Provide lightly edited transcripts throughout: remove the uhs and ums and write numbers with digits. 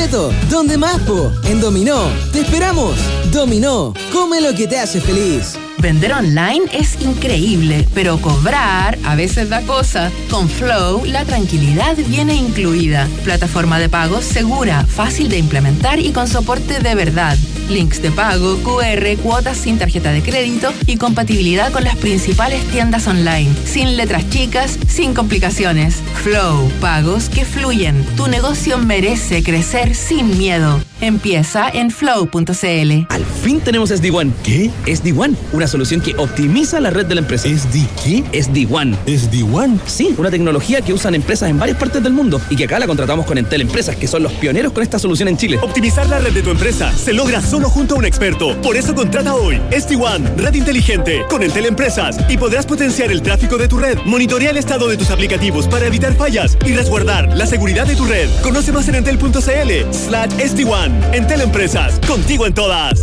barato. ¿Dónde más, po? En Dominó. ¡Te esperamos! Dominó. Come lo que te hace feliz. Vender online es increíble, pero cobrar a veces da cosa. Con Flow, la tranquilidad viene incluida. Plataforma de pagos segura, fácil de implementar y con soporte de verdad. Links de pago, QR, cuotas sin tarjeta de crédito y compatibilidad con las principales tiendas online. Sin letras chicas, sin complicaciones. Flow, pagos que fluyen. Tu negocio merece crecer sin miedo. Empieza en flow.cl. Al fin tenemos SD-WAN. ¿Qué? SD-WAN, una solución que optimiza la red de la empresa. ¿SD qué? SD-WAN. ¿SD-WAN? Sí, una tecnología que usan empresas en varias partes del mundo y que acá la contratamos con Entel Empresas, que son los pioneros con esta solución en Chile. Optimizar la red de tu empresa se logra solo junto a un experto. Por eso contrata hoy SD-WAN, red inteligente, con Entel Empresas y podrás potenciar el tráfico de tu red, monitorear el estado de tus aplicativos para evitar fallas y resguardar la seguridad de tu red. Conoce más en entel.cl/SD-WAN. Entel Empresas, contigo en todas.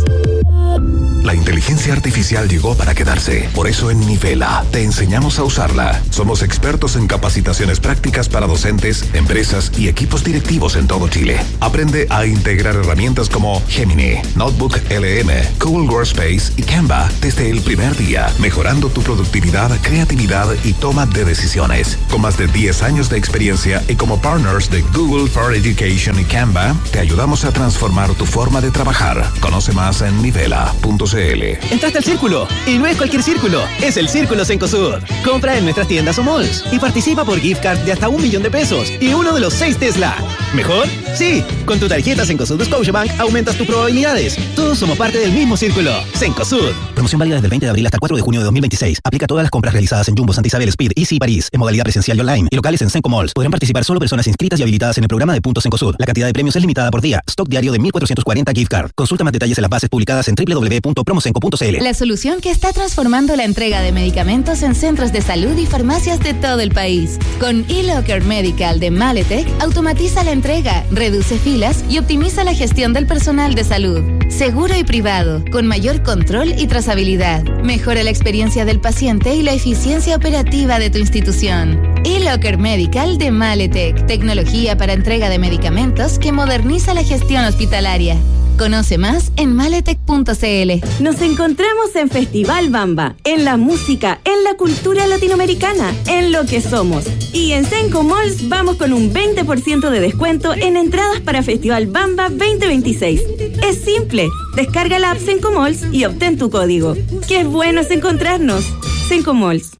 La inteligencia artificial llegó para quedarse. Por eso en Nivela te enseñamos a usarla. Somos expertos en capacitaciones prácticas para docentes, empresas y equipos directivos en todo Chile. Aprende a integrar herramientas como Gemini, Notebook LM, Google Workspace y Canva desde el primer día, mejorando tu productividad, creatividad y toma de decisiones. Con más de 10 años de experiencia y como partners de Google for Education y Canva, te ayudamos a transformar tu forma de trabajar. Conoce más en nivela.cl. Entraste al círculo, y no es cualquier círculo, es el Círculo Cencosud. Compra en nuestras tiendas o malls y participa por gift card de hasta $1.000.000 y uno de los 6 Tesla. ¿Mejor? Sí, con tu tarjeta Cencosud de Scotiabank aumentas tus probabilidades. Todos somos parte del mismo círculo. Cencosud. Promoción válida desde el 20 de abril hasta el 4 de junio de 2026. Aplica a todas las compras realizadas en Jumbo, Santa Isabel, Speed, Easy y París, en modalidad presencial y online, y locales en Cenco Malls. Podrán participar solo personas inscritas y habilitadas en el programa de Puntos Cencosud. La cantidad de premios es limitada por día. Stock diario de 1.440 gift card. Consulta más detalles en las bases publicadas en www.promocenco.cl. La solución que está transformando la entrega de medicamentos en centros de salud y farmacias de todo el país. Con eLocker Medical de Maletec, automatiza la entrega, reduce filas y optimiza la gestión del personal de salud. Seguro y privado, con mayor control y trazabilidad. Mejora la experiencia del paciente y la eficiencia operativa de tu institución. eLocker Medical de Maletec, tecnología para entrega de medicamentos que moderniza la gestión hospitalaria. Conoce más en maletec.cl. Nos encontramos en Festival Bamba, en la música, en la cultura latinoamericana, en lo que somos. Y en Cenco Malls vamos con un 20% de descuento en entradas para Festival Bamba 2026. Es simple, descarga la app Cenco Malls y obtén tu código. ¡Qué bueno es encontrarnos! Cenco Malls.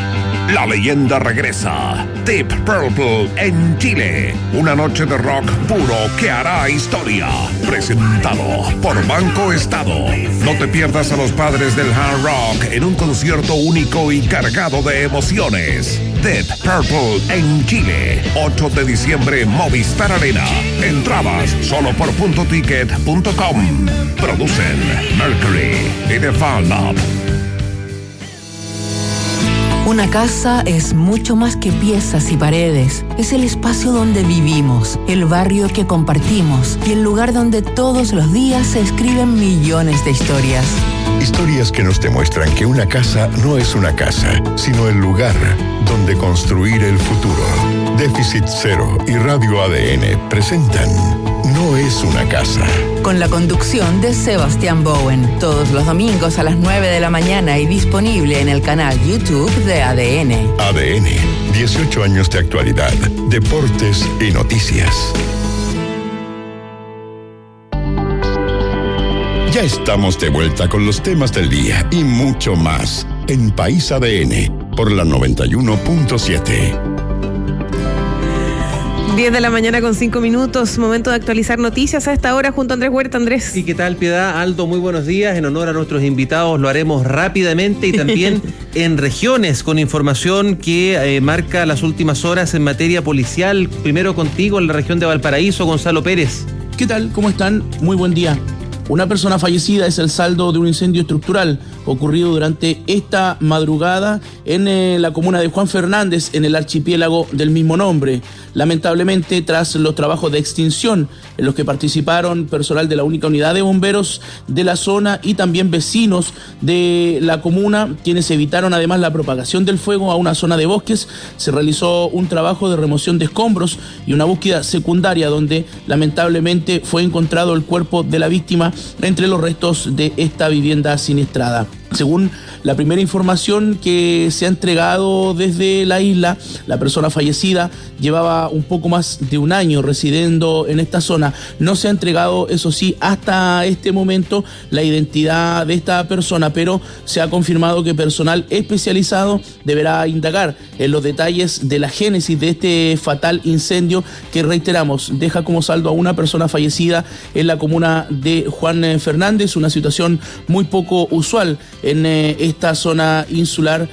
La leyenda regresa. Deep Purple en Chile. Una noche de rock puro que hará historia. Presentado por Banco Estado. No te pierdas a los padres del hard rock en un concierto único y cargado de emociones. Deep Purple en Chile. 8 de diciembre, Movistar Arena. Entradas solo por puntoticket.com. Producen Mercury y The Fan Lab. Una casa es mucho más que piezas y paredes. Es el espacio donde vivimos, el barrio que compartimos y el lugar donde todos los días se escriben millones de historias. Historias que nos demuestran que una casa no es una casa, sino el lugar donde construir el futuro. Déficit Cero y Radio ADN presentan No es una casa. Con la conducción de Sebastián Bowen. Todos los domingos a las 9 de la mañana y disponible en el canal YouTube de ADN. ADN, 18 años de actualidad, deportes y noticias. Ya estamos de vuelta con los temas del día y mucho más en País ADN por la 91.7. 10 de la mañana con 5 minutos, momento de actualizar noticias a esta hora junto a Andrés Huerta. Andrés. ¿Y qué tal, Piedad? Aldo, muy buenos días. En honor a nuestros invitados lo haremos rápidamente y también en regiones con información que marca las últimas horas en materia policial. Primero contigo en la región de Valparaíso, Gonzalo Pérez. ¿Qué tal? ¿Cómo están? Muy buen día. Una persona fallecida es el saldo de un incendio estructural ocurrido durante esta madrugada en la comuna de Juan Fernández, en el archipiélago del mismo nombre. Lamentablemente, tras los trabajos de extinción en los que participaron personal de la única unidad de bomberos de la zona y también vecinos de la comuna, quienes evitaron además la propagación del fuego a una zona de bosques, se realizó un trabajo de remoción de escombros y una búsqueda secundaria donde lamentablemente fue encontrado el cuerpo de la víctima entre los restos de esta vivienda siniestrada. Según la primera información que se ha entregado desde la isla, la persona fallecida llevaba un poco más de un año residiendo en esta zona. No se ha entregado, eso sí, hasta este momento la identidad de esta persona, pero se ha confirmado que personal especializado deberá indagar en los detalles de la génesis de este fatal incendio que, reiteramos, deja como saldo a una persona fallecida en la comuna de Juan Fernández, una situación muy poco usual en esta zona insular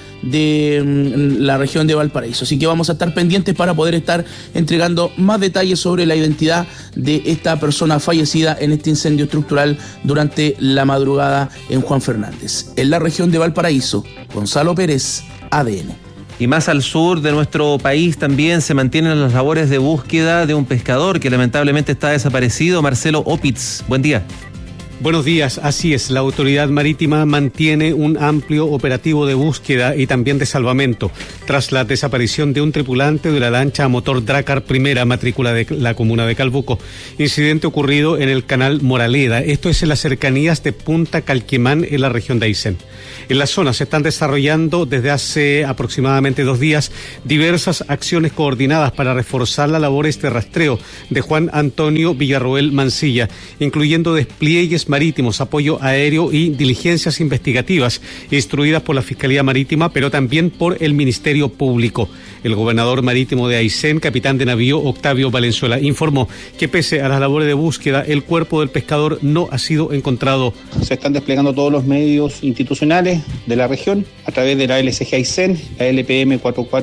de la región de Valparaíso. Así que vamos a estar pendientes para poder estar entregando más detalles sobre la identidad de esta persona fallecida en este incendio estructural durante la madrugada en Juan Fernández. En la región de Valparaíso, Gonzalo Pérez, ADN. Y más al sur de nuestro país también se mantienen las labores de búsqueda de un pescador que lamentablemente está desaparecido, Marcelo Opitz. Buen día. Buenos días, así es, la autoridad marítima mantiene un amplio operativo de búsqueda y también de salvamento tras la desaparición de un tripulante de la lancha a motor Dracar Primera, matrícula de la comuna de Calbuco. Incidente ocurrido en el canal Moraleda, esto es en las cercanías de Punta Calquimán, en la región de Aysén. En la zona se están desarrollando desde hace aproximadamente 2 días diversas acciones coordinadas para reforzar las labores de rastreo de Juan Antonio Villarroel Mancilla, incluyendo despliegues marítimos, apoyo aéreo y diligencias investigativas instruidas por la Fiscalía Marítima, pero también por el Ministerio Público. El gobernador marítimo de Aysén, capitán de navío Octavio Valenzuela, informó que pese a las labores de búsqueda, el cuerpo del pescador no ha sido encontrado. Se están desplegando todos los medios institucionales de la región a través de la LCG Aysén, la LPM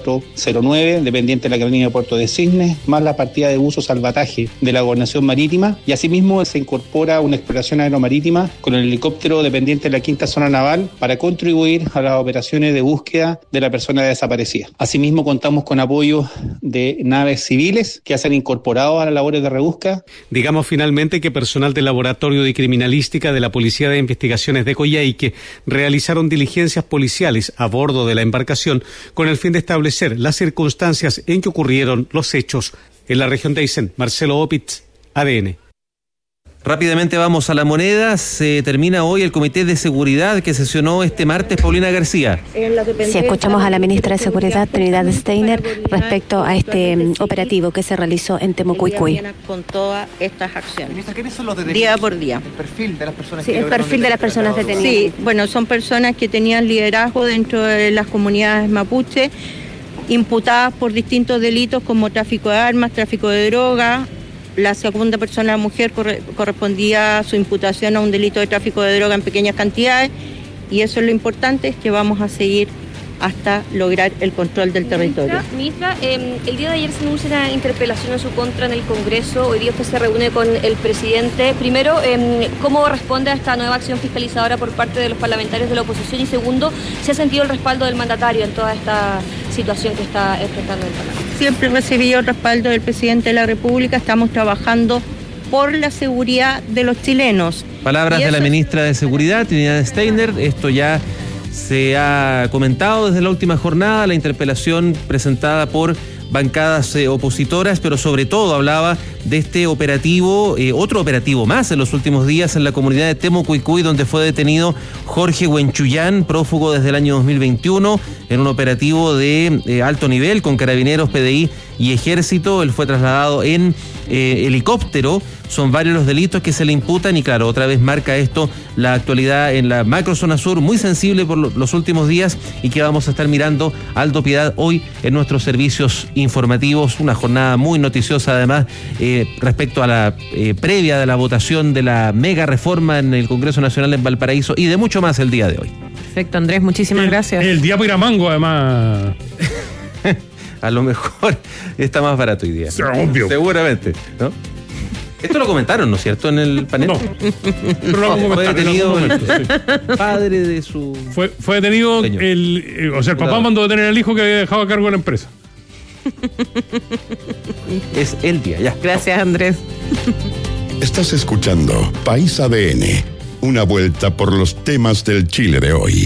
4409, dependiente de la Academia de Puerto de Cisnes, más la partida de buzo salvataje de la Gobernación Marítima, y asimismo se incorpora una exploración aeromarítima con el helicóptero dependiente de la Quinta Zona Naval para contribuir a las operaciones de búsqueda de la persona desaparecida. Asimismo contamos con apoyo de naves civiles que se han incorporado a las labores de rebúsqueda. Digamos finalmente que personal del Laboratorio de Criminalística de la Policía de Investigaciones de Coyhaique realizaron diligencias policiales a bordo de la embarcación con el fin de establecer las circunstancias en que ocurrieron los hechos. En la región de Aysén, Marcelo Opitz, ADN. Rápidamente vamos a La Moneda. Se termina hoy el Comité de Seguridad que sesionó este martes. Paulina García. Si escuchamos a la ministra de Seguridad, Trinidad Steiner, respecto a este operativo que se realizó en Temucuicui. Con todas estas acciones. ¿Quiénes son los detenidos? Día por día. El perfil de las personas sí, el perfil de las personas detenidas. Sí, bueno, son personas que tenían liderazgo dentro de las comunidades mapuche, imputadas por distintos delitos como tráfico de armas, tráfico de droga. La segunda persona, mujer, correspondía a su imputación a un delito de tráfico de droga en pequeñas cantidades, y eso es lo importante, es que vamos a seguir hasta lograr el control del territorio. Ministra, el día de ayer se anuncia una interpelación en su contra en el Congreso. Hoy día usted se reúne con el presidente. Primero, ¿cómo responde a esta nueva acción fiscalizadora por parte de los parlamentarios de la oposición? Y segundo, ¿se ha sentido el respaldo del mandatario en toda esta situación que está enfrentando el Parlamento? Siempre he recibido el respaldo del presidente de la República. Estamos trabajando por la seguridad de los chilenos. Palabras de la ministra de Seguridad, Trinidad Steiner. Esto ya se ha comentado desde la última jornada, la interpelación presentada por bancadas opositoras, pero sobre todo hablaba de este operativo, otro operativo más en los últimos días en la comunidad de Temucuicui, donde fue detenido Jorge Huenchuyán, prófugo desde el año 2021, en un operativo de alto nivel con carabineros, PDI y ejército. Él fue trasladado en helicóptero. Son varios los delitos que se le imputan y claro, otra vez marca esto la actualidad en la macrozona sur, muy sensible por los últimos días y que vamos a estar mirando Aldo Piedad hoy en nuestros servicios informativos. Una jornada muy noticiosa además respecto a la previa de la votación de la mega reforma en el Congreso Nacional en Valparaíso y de mucho más el día de hoy. Perfecto, Andrés, muchísimas gracias. El día Piramango además. A lo mejor está más barato hoy día. Obvio. Seguramente, ¿no? Esto lo comentaron, ¿no es cierto?, en el panel. No. Pero lo vamos a fue comentar detenido en algún momento, sí. padre de su... Fue detenido el papá mandó detener al hijo que había dejado a cargo de la empresa. Es el día, ya. Gracias, Andrés. Estás escuchando País ADN, una vuelta por los temas del Chile de hoy.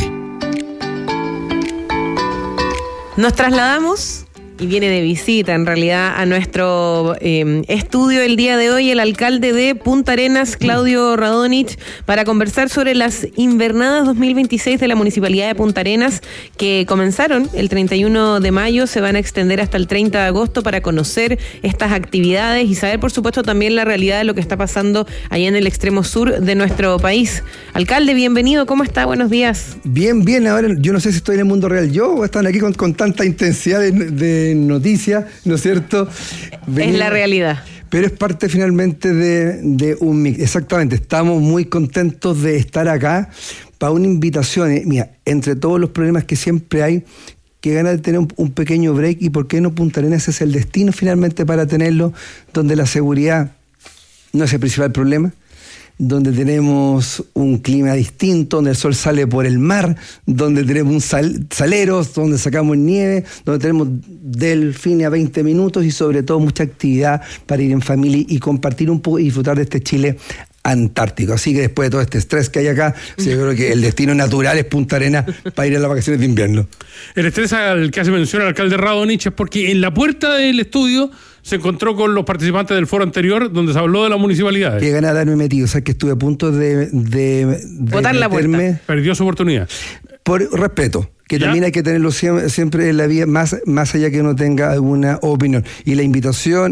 Nos trasladamos, y viene de visita en realidad a nuestro estudio el día de hoy el alcalde de Punta Arenas, Claudio Radonich, para conversar sobre las invernadas 2026 de la Municipalidad de Punta Arenas, que comenzaron el 31 de mayo, se van a extender hasta el 30 de agosto para conocer estas actividades y saber, por supuesto, también la realidad de lo que está pasando allá en el extremo sur de nuestro país. Alcalde, bienvenido, ¿cómo está? Buenos días. Bien, ahora yo no sé si estoy en el mundo real yo o están aquí con tanta intensidad de noticias, ¿no es cierto? Es la realidad. Pero es parte finalmente de un mix. Exactamente, estamos muy contentos de estar acá para una invitación. Mira, entre todos los problemas que siempre hay, que ganas de tener un pequeño break, y por qué no Punta Arenas es el destino finalmente para tenerlo, donde la seguridad no es el principal problema, donde tenemos un clima distinto, donde el sol sale por el mar, donde tenemos saleros, donde sacamos nieve, donde tenemos delfines a 20 minutos y sobre todo mucha actividad para ir en familia y compartir un poco y disfrutar de este Chile antártico. Así que después de todo este estrés que hay acá, sí, yo creo que el destino natural es Punta Arenas para ir a las vacaciones de invierno. El estrés al que hace mención el alcalde Radonich es porque en la puerta del estudio se encontró con los participantes del foro anterior donde se habló de la municipalidad. Qué ganas de haberme metido, o sea que estuve a punto de botar la puerta. Perdió su oportunidad. Por respeto, que también hay que tenerlo siempre en la vida, más allá que uno tenga alguna opinión. Y la invitación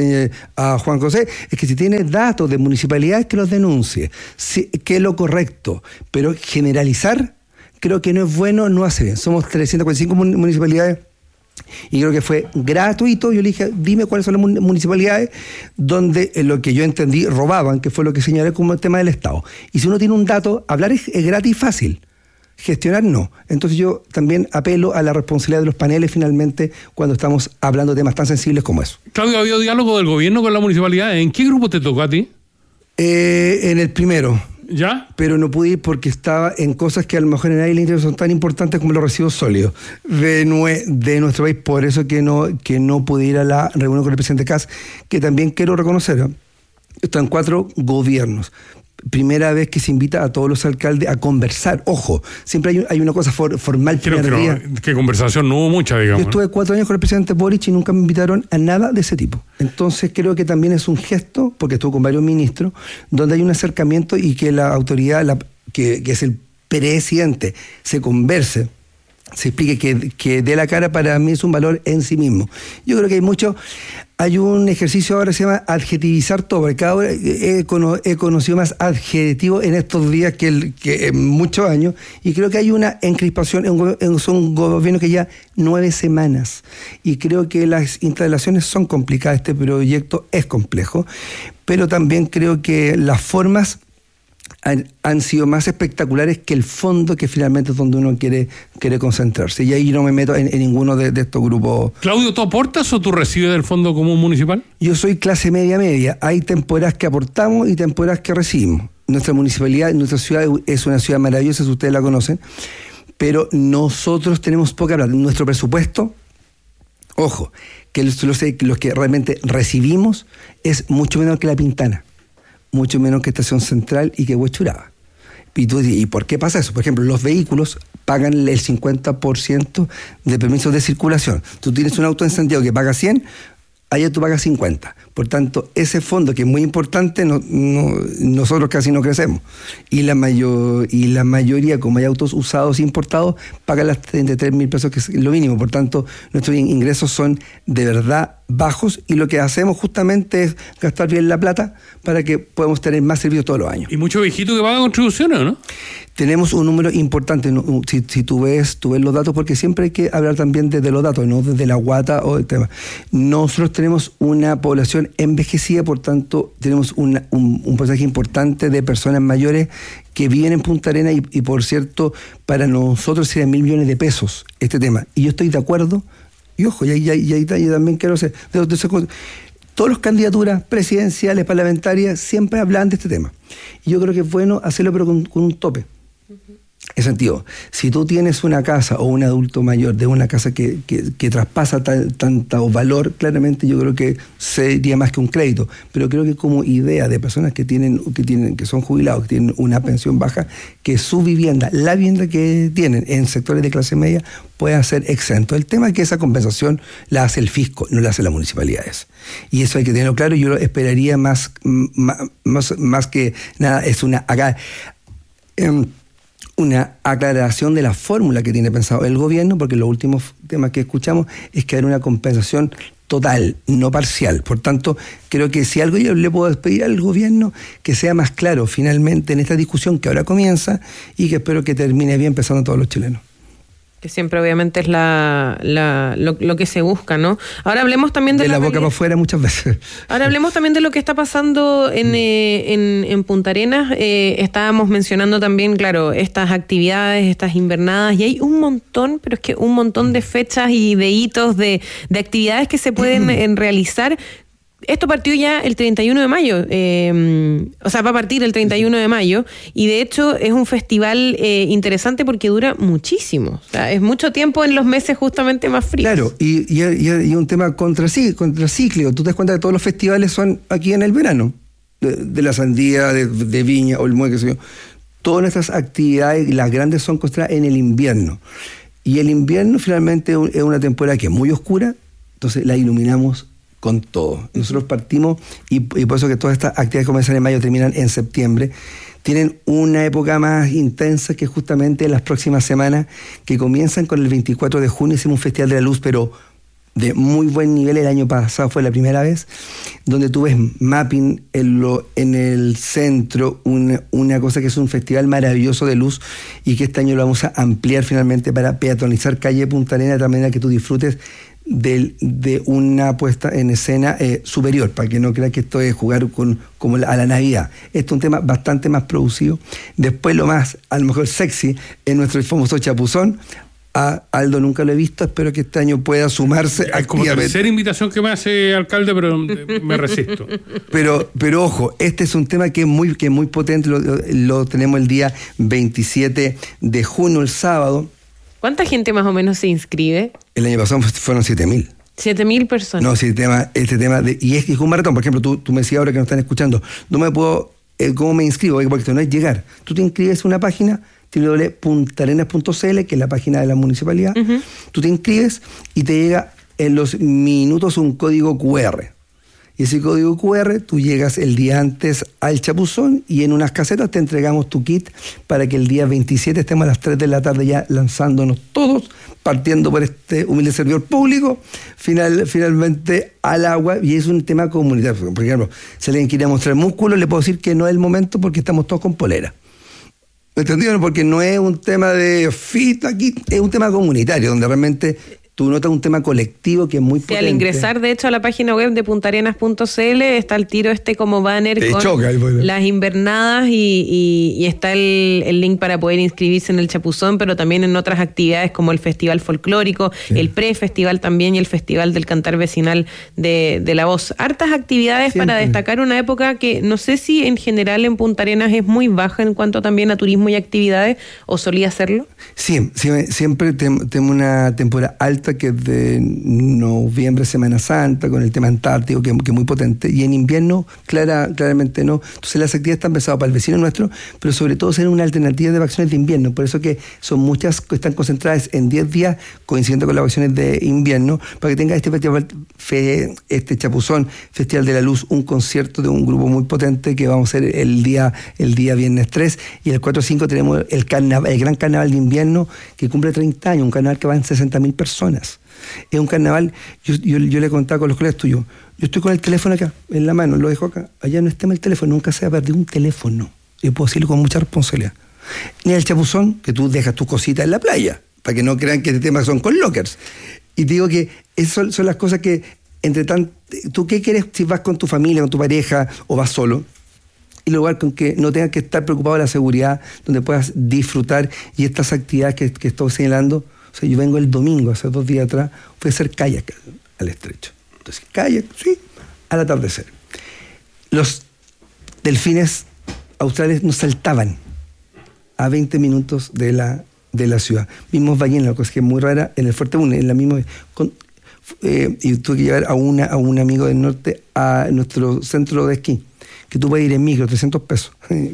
a Juan José es que si tiene datos de municipalidades, que los denuncie, que es lo correcto, pero generalizar creo que no es bueno, no hace bien. Somos 345 municipalidades. Y creo que fue gratuito. Yo le dije, dime cuáles son las municipalidades donde lo que yo entendí robaban, que fue lo que señalé como el tema del Estado. Y si uno tiene un dato, hablar es gratis y fácil, gestionar no. Entonces yo también apelo a la responsabilidad de los paneles finalmente cuando estamos hablando de temas tan sensibles como eso. Claudio, ¿había diálogo del gobierno con la municipalidad? ¿En qué grupo te tocó a ti? En el primero. ¿Ya? Pero no pude ir porque estaba en cosas que a lo mejor en nadie le interesan, son tan importantes como los residuos sólidos de nuestro país. Por eso que no pude ir a la reunión con el presidente Kast, que también quiero reconocer, están 4 gobiernos. Primera vez que se invita a todos los alcaldes a conversar. Ojo, siempre hay una cosa formal. ¿Qué conversación? No hubo mucha, digamos. Yo estuve 4 años con el presidente Boric y nunca me invitaron a nada de ese tipo. Entonces creo que también es un gesto, porque estuve con varios ministros, donde hay un acercamiento y que la autoridad, que es el presidente, se converse, se explique, que dé la cara, para mí es un valor en sí mismo. Yo creo que hay un ejercicio ahora que se llama adjetivizar todo, porque cada hora he conocido más adjetivos en estos días que en muchos años, y creo que hay una encrispación en un gobierno que ya 9 semanas, y creo que las instalaciones son complicadas, este proyecto es complejo, pero también creo que las formas han sido más espectaculares que el fondo, que finalmente es donde uno quiere concentrarse. Y ahí no me meto en ninguno de estos grupos. Claudio, ¿tú aportas o tú recibes del Fondo Común Municipal? Yo soy clase media. Hay temporadas que aportamos y temporadas que recibimos. Nuestra municipalidad, nuestra ciudad es una ciudad maravillosa, si ustedes la conocen, pero nosotros tenemos poca plata. Nuestro presupuesto, ojo, que los que realmente recibimos es mucho menor que La Pintana, mucho menos que Estación Central y que Huechuraba. ¿Y por qué pasa eso? Por ejemplo, los vehículos pagan el 50% de permisos de circulación. Tú tienes un auto en Santiago que paga 100, allá tú pagas 50. Por tanto, ese fondo, que es muy importante, nosotros casi no crecemos. Y la mayoría, como hay autos usados e importados, pagan las 33.000 pesos, que es lo mínimo. Por tanto, nuestros ingresos son de verdad bajos, y lo que hacemos justamente es gastar bien la plata para que podamos tener más servicios todos los años. ¿Y muchos viejitos que pagan contribuciones, no? Tenemos un número importante. Si tú ves los datos, porque siempre hay que hablar también desde los datos, no desde la guata o del tema. Nosotros tenemos una población envejecida, por tanto tenemos un porcentaje importante de personas mayores que viven en Punta Arenas, y por cierto, para nosotros serían 1.000 millones de pesos este tema. Y yo estoy de acuerdo, y ojo, y ahí también quiero hacer de esas cosas. todas las candidaturas presidenciales, parlamentarias, siempre hablan de este tema. Y yo creo que es bueno hacerlo, pero con un tope. En sentido, si tú tienes una casa o un adulto mayor de una casa que traspasa tanto valor, claramente yo creo que sería más que un crédito. Pero creo que como idea de personas que son jubilados, que tienen una pensión baja, que su vivienda, la vivienda que tienen en sectores de clase media, pueda ser exento. El tema es que esa compensación la hace el fisco, no la hace las municipalidades. Y eso hay que tenerlo claro. Yo lo esperaría más que nada, es una aclaración de la fórmula que tiene pensado el gobierno, porque los últimos temas que escuchamos es que hay una compensación total, no parcial. Por tanto, creo que si algo yo le puedo pedir al gobierno, que sea más claro finalmente en esta discusión que ahora comienza y que espero que termine bien pensando en todos los chilenos. Que siempre obviamente es lo que se busca, ¿no? Ahora hablemos también de la boca para afuera muchas veces. Ahora hablemos también de lo que está pasando en Punta Arenas. Estábamos mencionando también, claro, estas actividades, estas invernadas, y hay un montón, pero es que un montón de fechas y de hitos de actividades que se pueden realizar. Esto partió ya el 31 de mayo, va a partir el 31 de mayo, y de hecho es un festival interesante porque dura muchísimo. O sea, es mucho tiempo en los meses justamente más fríos. Claro, y un tema contracíclico. Tú te das cuenta que todos los festivales son aquí en el verano, de la sandía, de viña o el muelle, qué sé yo. Todas nuestras actividades, las grandes, son concentradas en el invierno. Y el invierno finalmente es una temporada que es muy oscura, entonces la iluminamos con todo. Nosotros partimos, y por eso que todas estas actividades comienzan en mayo, terminan en septiembre. Tienen una época más intensa que justamente las próximas semanas, que comienzan con el 24 de junio. Hicimos un Festival de la Luz, pero de muy buen nivel. El año pasado fue la primera vez, donde tú ves mapping en el centro, una cosa que es un festival maravilloso de luz, y que este año lo vamos a ampliar finalmente para peatonalizar calle Punta Arenas, de tal manera que tú disfrutes de una puesta en escena superior, para que no creas que esto es jugar como a la Navidad. Esto es un tema bastante más producido. Después, lo más, a lo mejor sexy, es nuestro famoso chapuzón. A Aldo nunca lo he visto, espero que este año pueda sumarse activamente. Como tercera invitación que me hace, alcalde, pero me resisto. Pero ojo, este es un tema que es muy potente. Lo tenemos el día 27 de junio, el sábado. ¿Cuánta gente más o menos se inscribe? El año pasado fueron 7.000. 7.000 personas. No, sí, este tema y es un maratón. Por ejemplo, tú me decías ahora que nos están escuchando, no me puedo, ¿cómo me inscribo? Porque esto no es llegar. Tú te inscribes en una página, www.puntarenas.cl, que es la página de la municipalidad. Uh-huh. Tú te inscribes y te llega en los minutos un código QR. Y ese código QR, tú llegas el día antes al chapuzón, y en unas casetas te entregamos tu kit para que el día 27 estemos a las 3 de la tarde ya lanzándonos todos, partiendo por este humilde servidor público, finalmente al agua. Y es un tema comunitario. Por ejemplo, si alguien quiere mostrar músculo, le puedo decir que no es el momento, porque estamos todos con polera. ¿Me entendieron? Porque no es un tema de fit aquí, es un tema comunitario, donde realmente tú notas un tema colectivo que es muy potente. Al ingresar, de hecho, a la página web de puntarenas.cl está el tiro como banner con las invernadas, y está el link para poder inscribirse en el chapuzón, pero también en otras actividades como el festival folclórico, sí, el pre-festival también, y el festival del cantar vecinal de La Voz. Hartas actividades siempre, para destacar una época que no sé si en general en Punta Arenas es muy baja en cuanto también a turismo y actividades, o solía serlo. Sí, siempre tenemos una temporada alta, que es de noviembre, Semana Santa, con el tema antártico, que es muy potente, y en invierno claramente no. Entonces las actividades están pensadas para el vecino nuestro, pero sobre todo ser una alternativa de vacaciones de invierno. Por eso que son muchas que están concentradas en 10 días, coincidiendo con las vacaciones de invierno, para que tenga este festival, este chapuzón, Festival de la Luz, un concierto de un grupo muy potente que vamos a hacer el día viernes 3, y el 4-5 tenemos el gran carnaval de invierno, que cumple 30 años, un carnaval que va en 60.000 personas. Es un carnaval, yo le contaba con los colegas tuyos, yo estoy con el teléfono acá, en la mano, lo dejo acá, allá no está el teléfono, nunca se ha perdido un teléfono, y puedo decirlo con mucha responsabilidad. Ni el chapuzón, que tú dejas tus cositas en la playa, para que no crean que este tema son con lockers. Y te digo que esas son las cosas que, ¿tú qué quieres si vas con tu familia, con tu pareja, o vas solo? Y lugar con que no tengas que estar preocupado de la seguridad, donde puedas disfrutar, y estas actividades que estoy señalando. O sea, yo vengo el domingo, hace 2 días atrás, fui a hacer kayak al estrecho. Entonces, kayak, sí, al atardecer. Los delfines australes nos saltaban a 20 minutos de la ciudad. Vimos ballenas, la cosa que es muy rara, en el Fuerte Bune, en la misma... y tuve que llevar a un amigo del norte a nuestro centro de esquí, que tú puedes ir en micro, 300 pesos,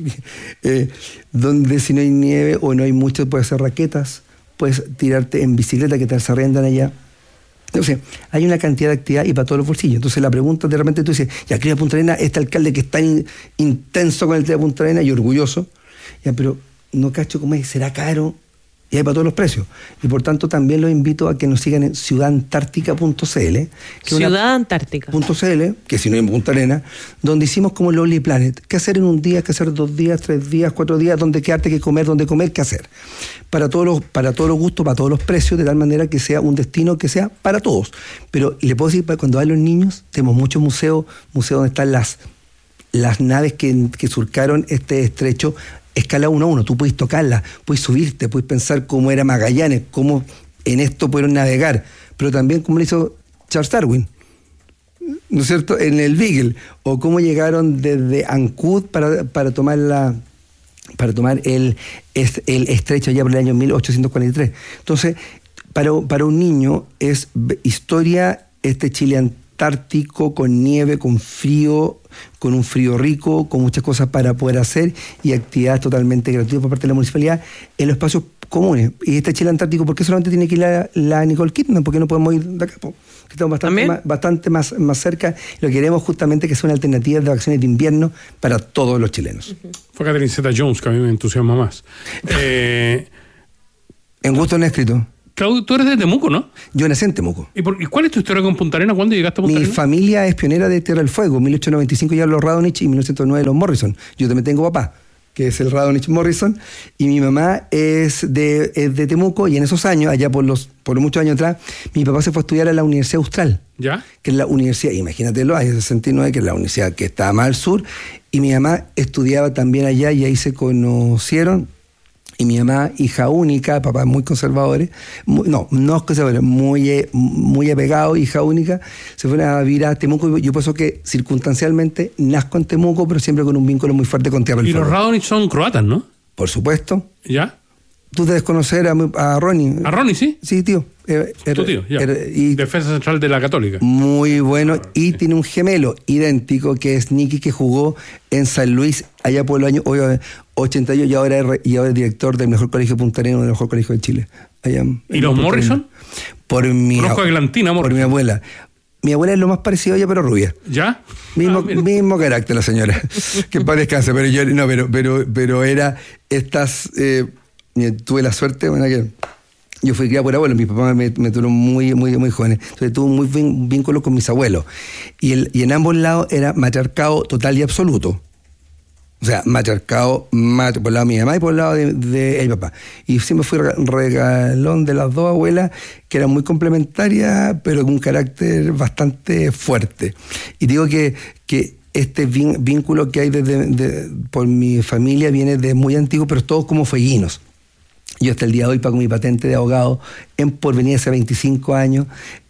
donde si no hay nieve o no hay mucho, puedes hacer raquetas, puedes tirarte en bicicleta que te arrendan allá. O sea, hay una cantidad de actividad y para todos los bolsillos. Entonces la pregunta, de repente tú dices, ya, Clima Punta Arenas, este alcalde que es tan intenso con el tema de Punta Arenas y orgulloso, ya, pero no cacho cómo es, será caro. Y hay para todos los precios. Y por tanto también los invito a que nos sigan en ciudadantártica.cl. Ciudadantártica.cl, que si no en Punta Arenas, donde hicimos como Lonely Planet. ¿Qué hacer en un día? ¿Qué hacer 2 días, 3 días, 4 días? ¿Dónde quedarte? ¿Qué comer? ¿Dónde comer? ¿Qué hacer? Para todos los gustos, para todos los precios, de tal manera que sea un destino que sea para todos. Pero le puedo decir, cuando van los niños, tenemos muchos museos donde están las naves que surcaron este estrecho. Escala 1 a 1, tú puedes tocarla, puedes subirte, puedes pensar cómo era Magallanes, cómo en esto pudieron navegar, pero también cómo lo hizo Charles Darwin, ¿no es cierto?, en el Beagle, o cómo llegaron desde Ancud para tomar el estrecho allá por el año 1843. Entonces, para un niño es historia Chile antártico, con nieve, con frío, con un frío rico, con muchas cosas para poder hacer y actividades totalmente gratuitas por parte de la municipalidad en los espacios comunes. Y este Chile antártico, ¿por qué solamente tiene que ir la Nicole Kidman? ¿Por qué no podemos ir de acá? Porque estamos bastante más cerca. Lo que queremos justamente que sea una alternativa de vacaciones de invierno para todos los chilenos. Fue Catherine Zeta-Jones, que a mí me entusiasma más. En gusto no he escrito. Claudio, tú eres de Temuco, ¿no? Yo nací en Temuco. ¿Y cuál es tu historia con Punta Arenas? ¿Cuándo llegaste a Punta Arenas? Mi familia es pionera de Tierra del Fuego. 1895 ya los Radonich y 1909 los Morrison. Yo también tengo papá, que es el Radonich Morrison, y mi mamá es de Temuco, y en esos años, allá por muchos años atrás, mi papá se fue a estudiar a la Universidad Austral. ¿Ya? Que es la universidad, imagínatelo, hay 69, que es la universidad que está más al sur, y mi mamá estudiaba también allá, y ahí se conocieron. Y mi mamá, hija única, papás muy conservadores, no conservadores, muy apegados, hija única, se fueron a vivir a Temuco. Yo pienso que circunstancialmente nazco en Temuco, pero siempre con un vínculo muy fuerte con Tierra del Fuego. Y los Radonich son croatas, ¿no? Por supuesto. ¿Ya? Tú debes conocer a Ronnie. ¿A Ronnie, sí? Sí, tío. Tu tío, ya. Defensa central de la Católica. Muy bueno. Y tiene un gemelo idéntico que es Nicky, que jugó en San Luis allá por el año 88 y ahora es director del mejor colegio puntareño, del mejor colegio de Chile. Allá ¿Y los Morrison? Conozco a Eglantina Morrison. Por mi abuela. Mi abuela es lo más parecido a ella, pero rubia. ¿Ya? Mismo carácter la señora. Que para descanse, pero yo no, pero era estas. Tuve la suerte, bueno, que yo fui criado por abuelos, mis papás me tuvieron muy jóvenes, entonces tuve muy buen vínculo con mis abuelos. Y en ambos lados era matriarcado total y absoluto. O sea, matriarcado por el lado de mi mamá y por el lado de mi papá. Y siempre fui regalón de las dos abuelas, que eran muy complementarias, pero con un carácter bastante fuerte. Y digo que este vínculo que hay por mi familia viene de muy antiguo, pero todos como fueguinos. Yo hasta el día de hoy pago mi patente de abogado en Porvenir hace 25 años,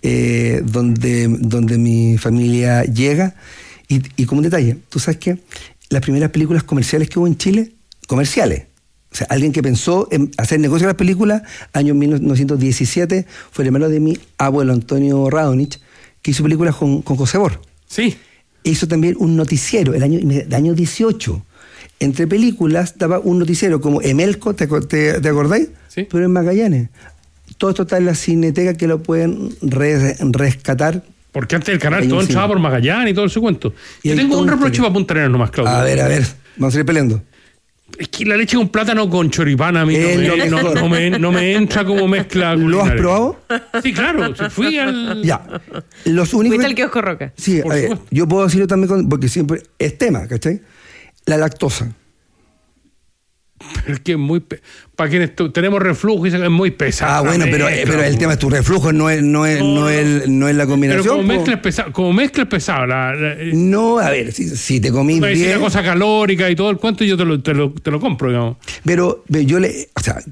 donde mi familia llega. Y como un detalle, tú sabes que las primeras películas comerciales que hubo en Chile, comerciales, o sea, alguien que pensó en hacer negocio de las películas, año 1917, fue el hermano de mi abuelo Antonio Radonich, que hizo películas con José Bor. Sí. Hizo también un noticiero el año 18. Entre películas daba un noticiero como Emelco, ¿te acordáis? Sí. Pero en Magallanes. Todo esto está en la Cineteca, que lo pueden rescatar. Porque antes el canal todo entraba por Magallanes y todo ese cuento. Yo tengo un reproche para Punta Arenas nomás, Claudio. A ver, vamos a ir peleando. Es que la leche con plátano con choripán a mí no me entra como mezcla. ¿Lo has probado? Sí, claro. Fui al... Ya. Los únicos... ¿Fuiste al kiosco Roca? Sí, yo puedo decirlo también porque siempre es tema, ¿cachai? La lactosa. Es que es muy... Para quienes tenemos reflujo, es muy pesado. Ah, bueno, pero el tema es tu reflujo, no es la combinación. Pero como mezcla es pesado. No, a ver, si te comís bien... La cosa calórica y todo el cuento, yo te lo compro, digamos. Pero yo o sea,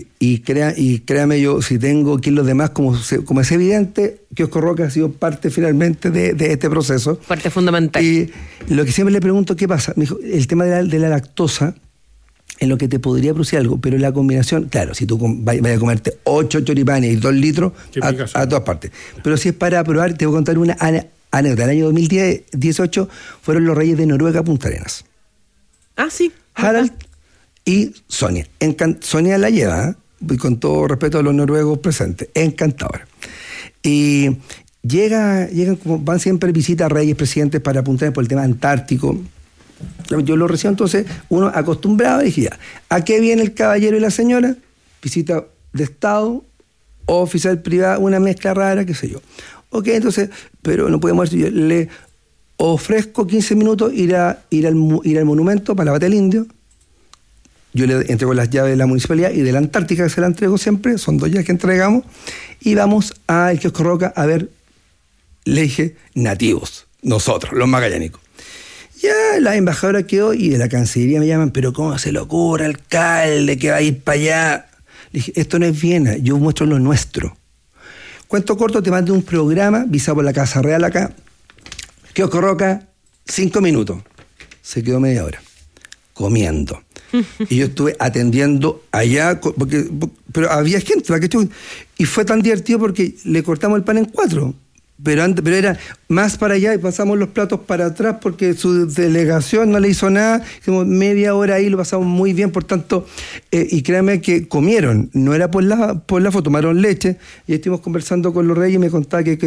créame yo, si tengo kilos de más, como es evidente, Kiosco Roca ha sido parte finalmente de este proceso. Parte fundamental. Y lo que siempre le pregunto, ¿qué pasa? Me dijo, el tema de la lactosa, en lo que te podría producir algo, pero la combinación, claro, si tú vayas a comerte 8 choripanes y 2 litros, a todas partes. Pero si es para probar, te voy a contar una anécdota. El año 2018 fueron los Reyes de Noruega Punta Arenas. Ah, sí. Harald y Sonia. Sonia la lleva, con todo respeto a los noruegos presentes, encantadora. Y llegan como van siempre visitas reyes, presidentes para Punta Arenas por el tema antártico. Yo lo recibo, entonces, uno acostumbrado, dije ya, ¿a qué viene el caballero y la señora? Visita de Estado, oficial privada, una mezcla rara, qué sé yo. Ok, entonces, pero no podemos, yo le ofrezco 15 minutos ir al monumento para la Bata del Indio. Yo le entrego las llaves de la municipalidad y de la Antártica, que se la entrego siempre, son 2 llaves que entregamos, y vamos al Kiosco Roca a ver, le dije, nativos, nosotros, los magallánicos. Ya la embajadora quedó y de la Cancillería me llaman, pero ¿cómo se le ocurre, alcalde, que va a ir para allá? Le dije, esto no es Viena, yo muestro lo nuestro. Cuento corto, te mandé un programa, visado por la Casa Real acá, Kiosco Roca, 5 minutos. Se quedó media hora, comiendo. Y yo estuve atendiendo allá, pero había gente, y fue tan divertido porque le cortamos el pan en 4. Pero era más para allá y pasamos los platos para atrás porque su delegación no le hizo nada. Hicimos media hora ahí, lo pasamos muy bien, por tanto, y créanme que comieron, no era por la foto, tomaron leche, y estuvimos conversando con los reyes y me contaba que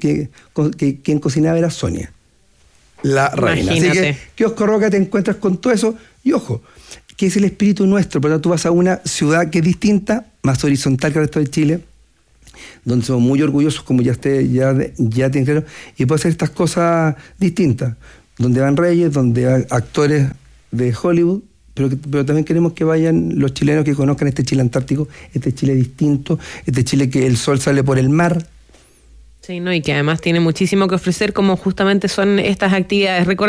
quien cocinaba era Sonia, la reina. Imagínate. Así que, Kiosco Roca, te encuentras con todo eso, y ojo, que es el espíritu nuestro, por lo tanto tú vas a una ciudad que es distinta, más horizontal que el resto de Chile, donde somos muy orgullosos, como ya tienen claro, y puede hacer estas cosas distintas, donde van reyes, donde hay actores de Hollywood, pero también queremos que vayan los chilenos que conozcan este Chile antártico, este Chile distinto, este Chile que el sol sale por el mar. Sí, ¿no? Y que además tiene muchísimo que ofrecer, como justamente son estas actividades.